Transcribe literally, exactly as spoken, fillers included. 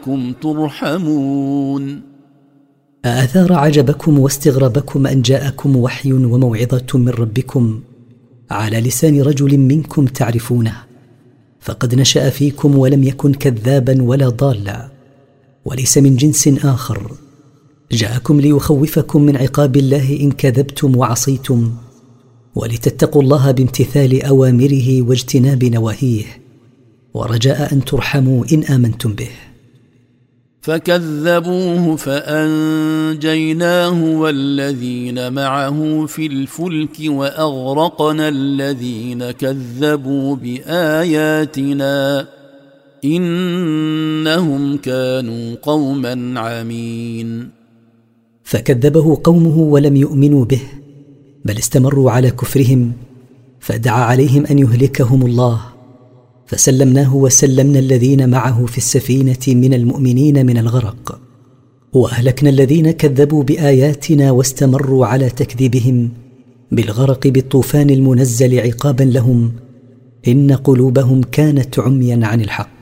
لعلكم ترحمون. أأثار عجبكم واستغربكم أن جاءكم وحي وموعظة من ربكم على لسان رجل منكم تعرفونه، فقد نشأ فيكم ولم يكن كذابا ولا ضالا، وليس من جنس آخر، جاءكم ليخوفكم من عقاب الله إن كذبتم وعصيتم، ولتتقوا الله بامتثال أوامره واجتناب نواهيه، ورجاء أن ترحموا إن آمنتم به. فكذبوه فأنجيناه والذين معه في الفلك وأغرقنا الذين كذبوا بآياتنا إنهم كانوا قوما عمين. فكذبه قومه ولم يؤمنوا به، بل استمروا على كفرهم، فدعا عليهم أن يهلكهم الله، فسلمناه وسلمنا الذين معه في السفينة من المؤمنين من الغرق، وأهلكنا الذين كذبوا بآياتنا واستمروا على تكذيبهم بالغرق بالطوفان المنزل عقابا لهم، إن قلوبهم كانت عميا عن الحق.